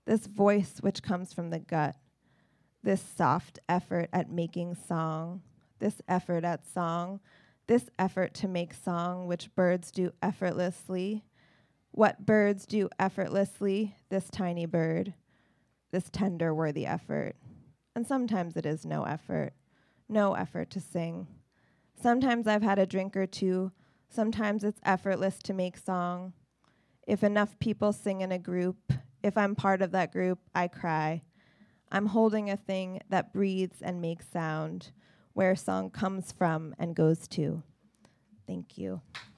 this voice which comes from the gut, this soft effort at making song, this effort at song, this effort to make song which birds do effortlessly. What birds do effortlessly, this tiny bird, this tender, worthy effort. And sometimes it is no effort to sing. Sometimes I've had a drink or two. Sometimes it's effortless to make song. If enough people sing in a group, if I'm part of that group, I cry. I'm holding a thing that breathes and makes sound, where song comes from and goes to. Thank you.